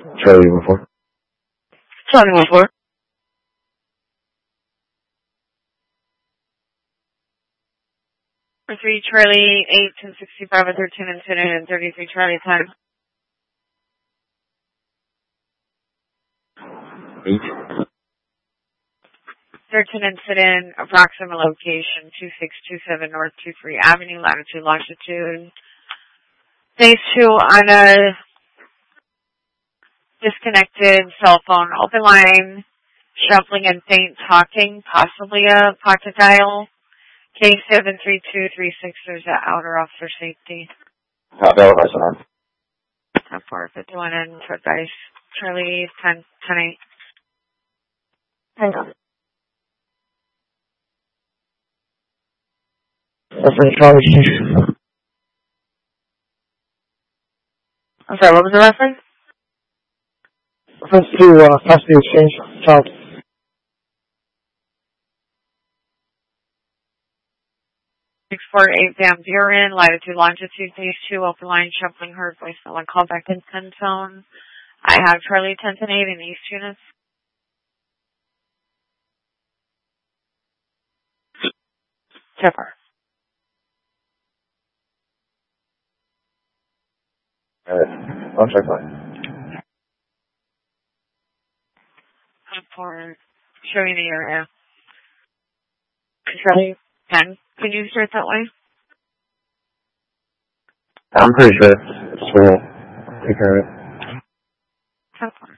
Charlie 1-4. Charlie 1-4. For 3 Charlie 8 and 65 at 13 incident and 33 Charlie time. 8. 13 incident, approximate location 2627 North 23 Avenue, latitude, longitude. Phase 2 on a disconnected cell phone, open line, shuffling and faint talking, possibly a pocket dial. K73236, there's an outer officer safety. Bell Arsenal. 451 and for dice. Charlie 10 8. Hang on. Charlie 6. I'm sorry, what was the reference? Reference to custody exchange, child. 648 Van Buren, latitude, longitude, phase 2, open line, shuffling, heard voicemail and callback in 10 tone. I have Charlie 10 8 in East units. Separ. On check line. For showing the area. Charlie 10. Can you start that way? I'm pretty sure it's will take care of it. Separ.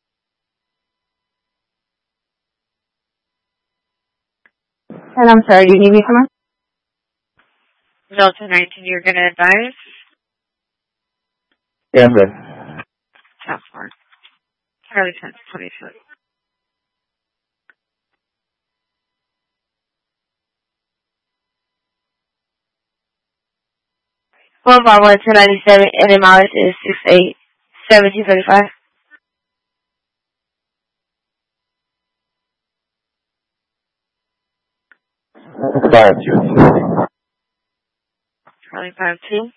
And I'm sorry, do you need me somewhere? Delta 19, you're going to advise? Yeah, I'm good. Separ. Charlie 10 26. One bar 297, and the mileage is 68-1735. Charlie 5-2.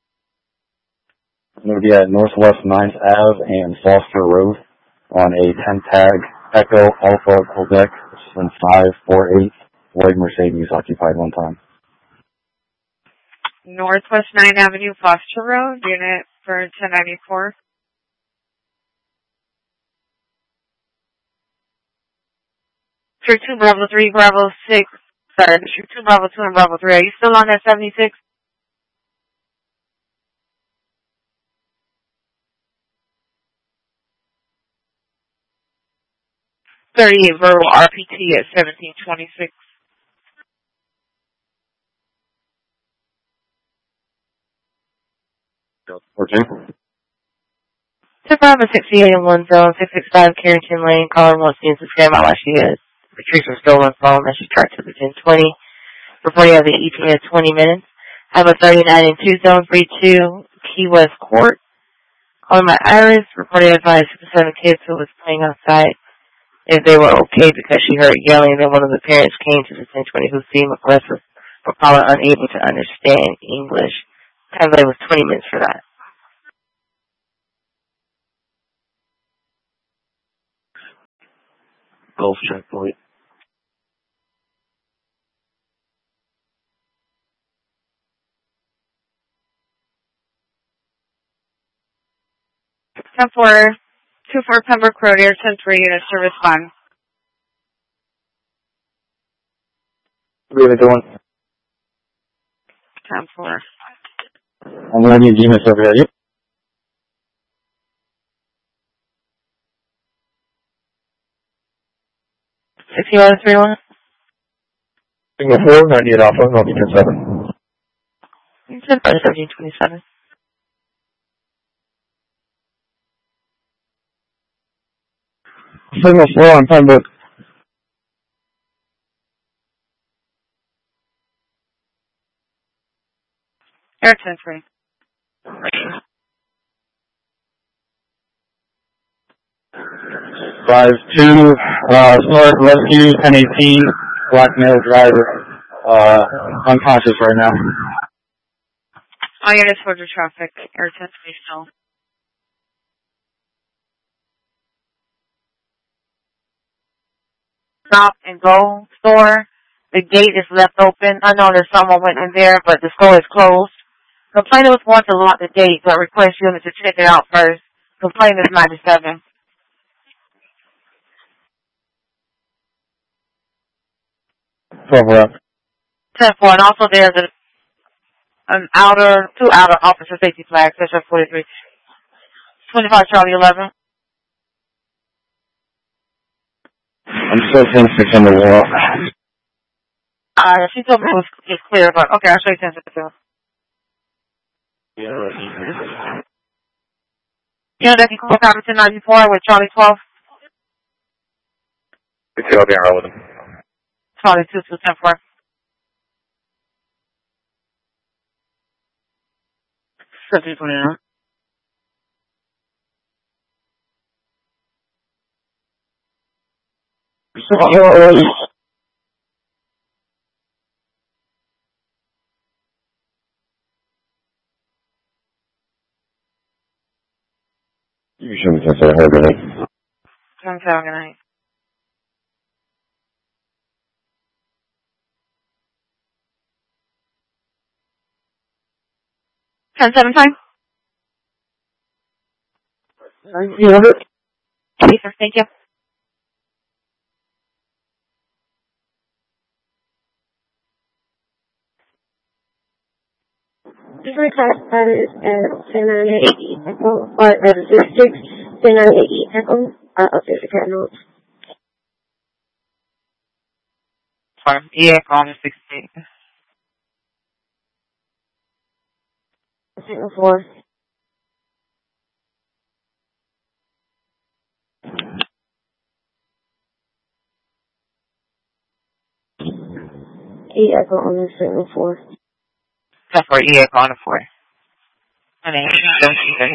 I'm going to be at Northwest 9th Ave and Foster Road on a 10 tag Echo Alpha Quebec, which is in 548 Lloyd Mercedes, occupied one time. Northwest 9th Avenue, Foster Road, unit for 1094. Sure 2 Bravo 3, Bravo 6. Sorry, Sure 2 Bravo 2 and Bravo 3. Are you still on that 76? Verbal RPT at 1726. Delta 14. Separ 68 in 1 zone, 665 Carrington Lane, caller wants to stand by while she is retrieved from stolen phone that she tracked to the 1020. Reporting of the ETA at 20 minutes. Have a 39 in 2 zone, 32 Key West Court. Calling my Iris, reporting advice to the 7 kids who was playing outside. If they were okay because she heard yelling, then one of the parents came to the 1020 who seemed aggressive, but probably unable to understand English. Time delay was 20 minutes for that. Gulf checkpoint. Step 4, 24 Pembroke Road, Air 10-3 units to respond. Really doing? 10-4. I'm going to need units over here. Yep. 6131. Signal 4, 98 Alpha, I'll be 10-7. You said 1727. Signal 4 on Pembroke. Air 10-3. 5-2, North Rescue, 1018, black male driver, unconscious right now. All units order traffic, Air 10-3 still. Stop and Go store. The gate is left open. I know that someone went in there, but the store is closed. Complainant was warned to lock the gate, but request unit to check it out first. Complainant is 97. 12 up. 10-4, and also there's two outer officer safety flags, section 43. 25 Charlie 11. I'm still seeing 6 on the wall. She told me it was clear, but okay, I'll show you 10-6. You know that you call copy 1094 with Charlie 12? It's going to be relevant. Charlie 2 to 10-4. 1729. You should be considered her good night. 10-7, good night. Ten seven time? You have it? Okay, sir. Thank you. This request is at 1098 Echo, or at 1098 Echo, upstairs the cat notes. Sorry. Yeah, on 16. Signal 4. Echo on the signal 4. 10-4, on the 4. And then, don't see that.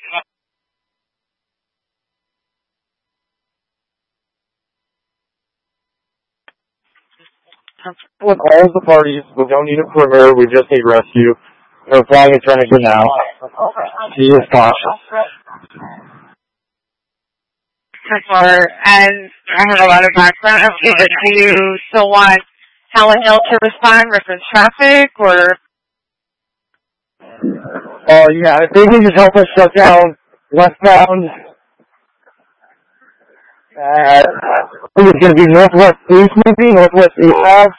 With all the parties, we don't need a perimeter, we just need rescue. Her flag is trying to get out. She is cautious. 10-4, and I have a lot of background. Okay, but do you still want Helen Hill to respond, reference traffic, or? Oh, yeah, if they can just help us shut down westbound. I think it's going to be Northwest East, maybe, Northwest East Ave.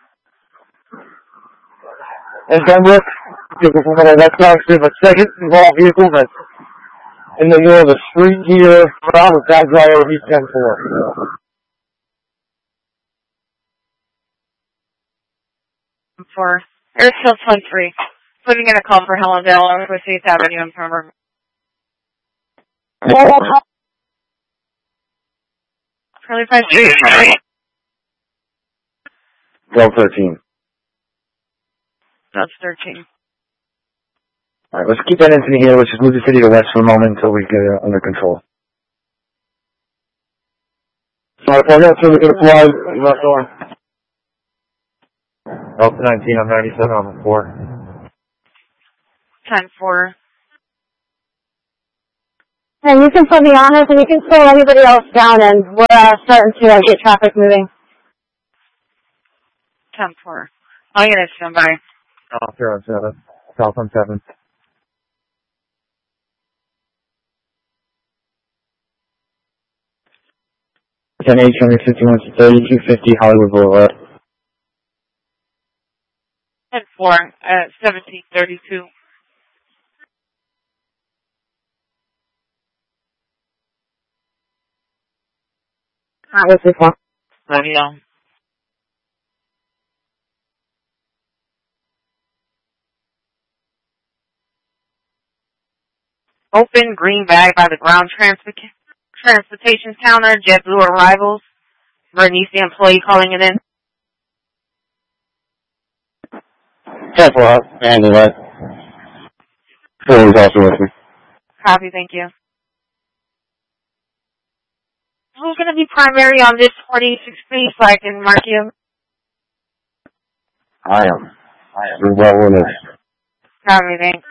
And Denver, that's actually a second involved vehicle that's in the middle of the street here, around the back guy over East 10-4. 4. Airfield 23. Putting in a call for Helendale on Northwest 8th Avenue in Palmer. 25 Street. 12-13. That's 13. Alright, let's keep that incident here. Let's just move the city to west for a moment until we get it under control. Alright, well, that's where we're going to fly left door. Delta 19 on 97 on the 4. 10-4. And you can put me on it, and you can slow everybody else down, and we're starting to get traffic moving. 10-4. I'll get it stand by. Oh, here on 7. South on 7. 10-8, 51 to 3250 Hollywood Boulevard. 10-4 at 1732. What's this one? Let me know. Open green bag by the ground transportation counter. JetBlue arrivals. Bernice, the employee, calling it in. 10-4 up. Handle that. 4 is also with me. Copy, thank you. Who's going to be primary on this 46 piece so I can mark you? I am. You're well in it. Copy, thanks.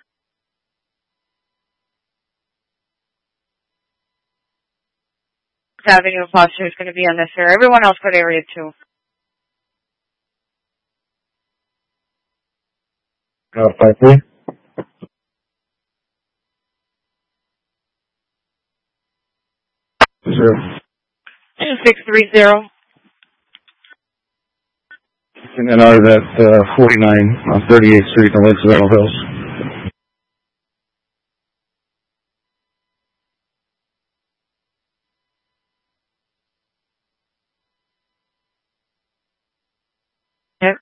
Avenue of Foster is going to be unnecessary. Everyone else go to area 2. 53. Sure. 2630. And then out of that 49 on 38th Street in Lakes Meadow Hills. Yep.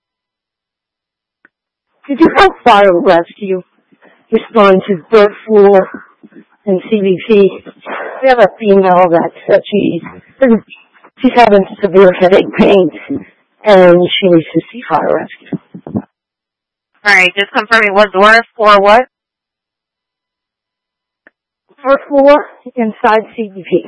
Did you have fire rescue respond to third floor and CBP? We have a female that said she's having severe headache pain, and she needs to see fire rescue. Alright, just confirming what door for what? Third floor inside CBP.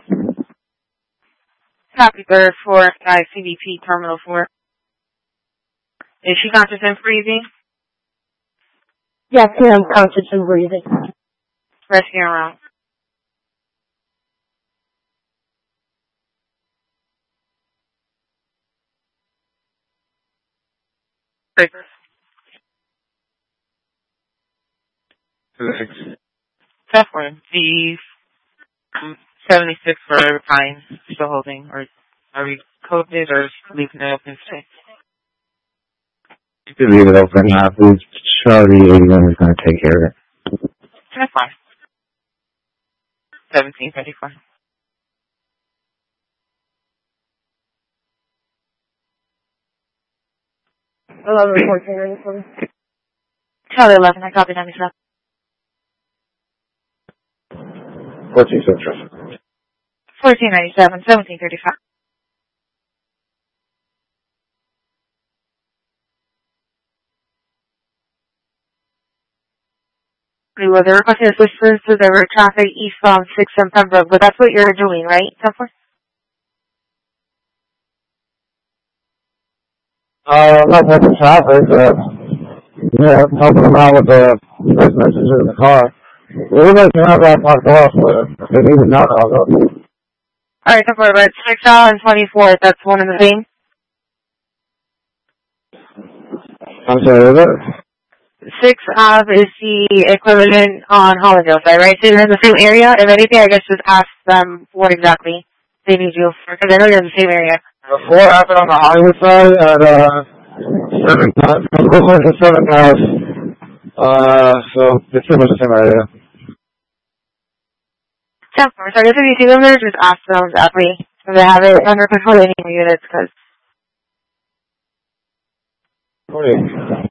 Copy third floor, CBP Terminal 4. Is she conscious and breathing? Yes, I'm conscious and breathing. Rescue around. Papers. 10-4. The 76 for Pine still holding, or are we coded or leaving it open today? You could leave it open. Charlie 81 is going to take care of it. 10-5. 1734. Charlie 11, I copy 97. 14 Central. 1497, 1735. We were requesting assistance to the traffic eastbound 6 and Pembroke, but that's what you're doing, right, Temple? Not with the traffic, helping them out with the businesses in the car. Everybody can have that parked off, but if they need it not, I'll go. Alright, Temple, but 6 and 24, that's one and the same? I'm sorry, is it? 6 Ave is the equivalent on Hollandale side, right? So you're in the same area? If anything, I guess just ask them what exactly they need you for, because I know you're in the same area. 4 happened on the Hollywood side at 7 Ave. So it's pretty much the same area. Yeah, so I guess if you see them there, just ask them exactly if they have it under control any units, because...